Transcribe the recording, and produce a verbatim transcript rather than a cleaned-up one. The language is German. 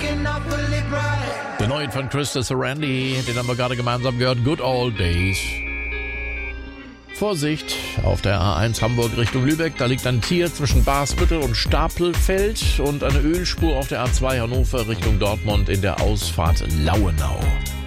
Der neue von Christus Randy, den haben wir gerade gemeinsam gehört, Good Old Days. Vorsicht, auf der A eins Hamburg Richtung Lübeck, da liegt ein Tier zwischen Basbüttel und Stapelfeld und eine Ölspur auf der A zwei Hannover Richtung Dortmund in der Ausfahrt Lauenau.